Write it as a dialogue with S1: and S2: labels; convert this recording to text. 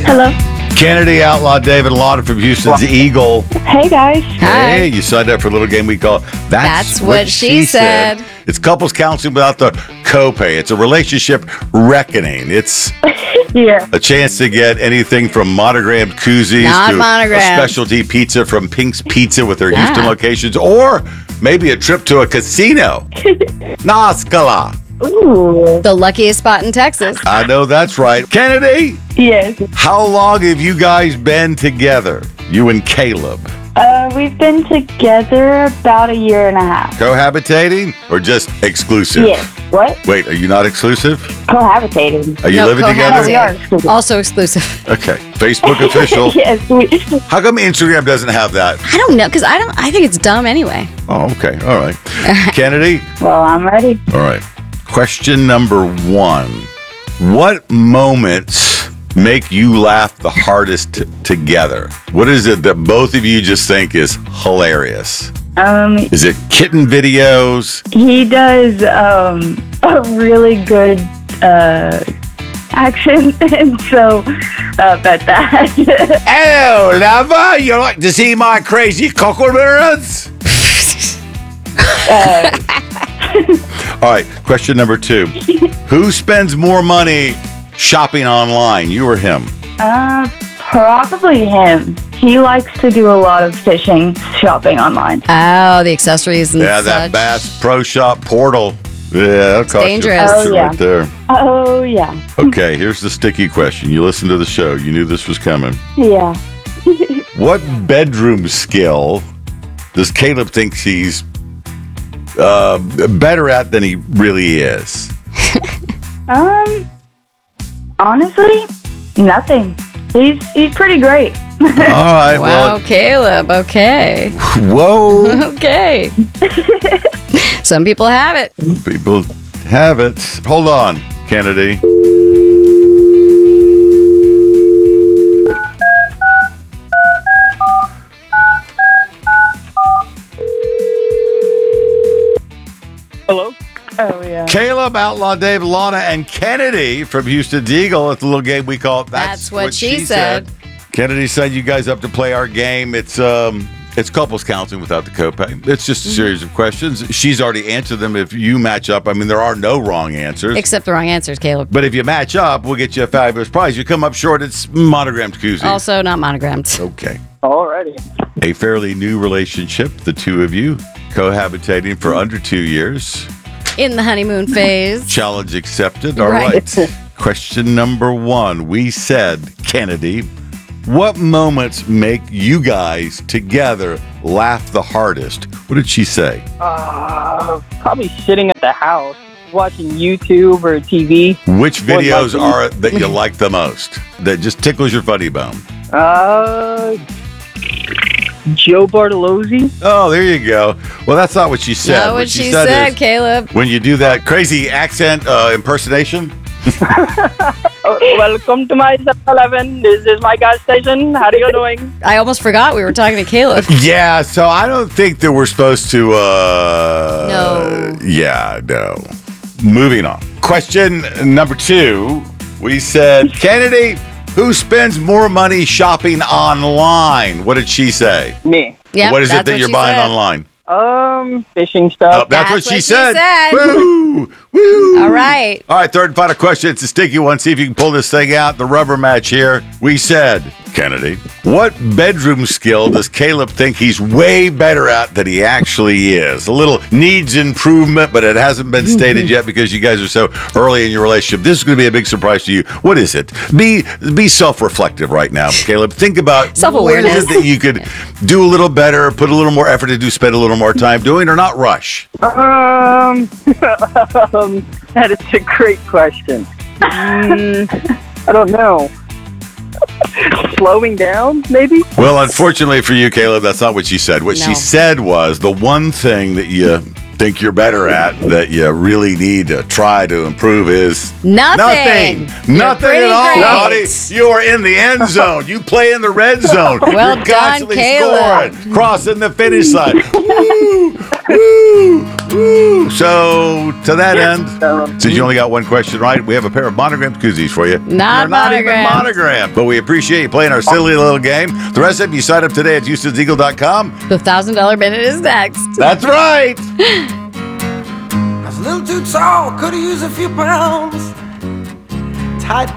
S1: Hello.
S2: Kennedy, Outlaw, David Lauder from Houston's Eagle.
S1: Hey, guys.
S2: Hey, you signed up for a little game we call
S3: That's What She Said.
S2: It's couples counseling without the copay. It's a relationship reckoning. It's
S1: Yeah.
S2: a chance to get anything from monogrammed koozies
S3: Not
S2: to
S3: monogrammed.
S2: a specialty pizza from Pink's Pizza with their Houston locations, or maybe a trip to a casino. Nascala.
S1: Ooh.
S3: The luckiest spot in Texas.
S2: I know that's right. Kennedy,
S1: Yes.
S2: how long have you guys been together? You and Caleb.
S1: We've been together about a year and a half.
S2: Cohabitating or just exclusive?
S1: Yes. What?
S2: Wait, are you not exclusive?
S1: Cohabitating.
S2: Are you
S3: No,
S2: living together?
S1: We are exclusive.
S3: Also exclusive.
S2: Okay. Facebook official.
S1: Yes.
S2: How come Instagram doesn't have that?
S3: I don't know, because I think it's dumb anyway.
S2: Oh, okay. All right. Kennedy?
S1: Well, I'm ready.
S2: All right. Question number 1. What moments make you laugh the hardest together? What is it that both of you just think is hilarious? Is it kitten videos?
S1: He does a really good accent, and so bet that.
S2: Oh, lover, you like to see my crazy cockleburns? All right, question number 2. Who spends more money shopping online, you or him?
S1: Probably him. He likes to do a lot of fishing shopping online.
S3: Oh, the accessories and
S2: Yeah,
S3: such.
S2: that Bass Pro Shop portal. Yeah, that'll cost
S3: dangerous.
S2: you
S1: Oh, yeah.
S2: right there.
S1: Oh, yeah.
S2: Okay, here's the sticky question. You listened to the show. You knew this was coming.
S1: Yeah.
S2: What bedroom skill does Caleb think he's better at than he really is?
S1: Honestly, nothing. He's pretty great.
S2: All right,
S3: Wow, Caleb. Okay.
S2: whoa.
S3: Okay. Some people have it.
S2: People have it. Hold on, Kennedy.
S4: Hello?
S1: Oh, yeah.
S2: Caleb, Outlaw, Dave, Lana, and Kennedy from Houston's Eagle. It's a little game we call
S3: That's What She Said.
S2: Kennedy signed you guys up to play our game. It's couples counseling without the copay. It's just a series of questions. She's already answered them. If you match up, I mean, there are no wrong answers.
S3: Except the wrong answers, Caleb.
S2: But if you match up, we'll get you a fabulous prize. You come up short, it's monogrammed koozie.
S3: Also not monogrammed.
S2: Okay.
S4: Alrighty.
S2: A fairly new relationship, the two of you, cohabitating for under 2 years.
S3: In the honeymoon phase.
S2: Challenge accepted. All
S3: Right.
S2: right. Question number 1. We said, Kennedy, what moments make you guys together laugh the hardest? What did she say?
S4: Probably sitting at the house, watching YouTube or TV.
S2: Which
S4: Well,
S2: videos
S4: like-
S2: are that you like the most? That just tickles your funny bone?
S4: Joe Bartolozzi.
S2: Oh, there you go. Well, that's not what she said.
S3: Not what she said,
S2: is
S3: Caleb.
S2: when you do that crazy accent impersonation.
S4: Welcome to my 7-Eleven. This is my gas station. How are you doing?
S3: I almost forgot we were talking to Caleb.
S2: Yeah, so I don't think that we're supposed to.
S3: No.
S2: Yeah, no. Moving on. Question number 2. We said, Kennedy, who spends more money shopping online? What did she say?
S4: Me.
S3: Yep,
S2: What is it
S3: that's
S2: that
S3: what
S2: you're
S3: she
S2: buying
S3: said.
S2: online?
S4: Fishing
S2: Oh,
S4: stuff.
S2: that's what she said.
S3: said.
S2: Woo! Woo!
S3: All right.
S2: All right, third and final question. It's a sticky one. See if you can pull this thing out. The rubber match here. We said, Kennedy, what bedroom skill does Caleb think he's way better at than he actually is? A little needs improvement, but it hasn't been stated yet because you guys are so early in your relationship. This is going to be a big surprise to you. What is it? Be self-reflective right now, Caleb. Think about
S3: Self-awareness.
S2: what is it that you could do a little better, put a little more effort into, spend a little more time doing, or not rush?
S4: That is a great question. I don't know. Slowing down, maybe?
S2: Well, unfortunately for you, Caleb, that's not what she said. What she
S3: No.
S2: said was the one thing that you think you're better at, that you really need to try to improve is
S3: Nothing.
S2: Nothing
S3: You're
S2: at
S3: pretty
S2: all,
S3: great.
S2: buddy. You are in the end zone. You play in the red zone.
S3: Well
S2: You're
S3: done,
S2: constantly
S3: Caleb.
S2: scoring, crossing the finish line. Woo! Woo! Woo! So, to that end,
S4: Um,
S2: since you only got one question right, we have a pair of monogram koozies for you.
S3: Not
S2: They're not even
S3: monogrammed.
S2: monogram, but we appreciate you playing our silly little game. The rest of you sign up today at Houston'sEagle.com.
S3: The $1,000 minute is next.
S2: That's right.
S5: I was a little too tall, could have used a few pounds. Tight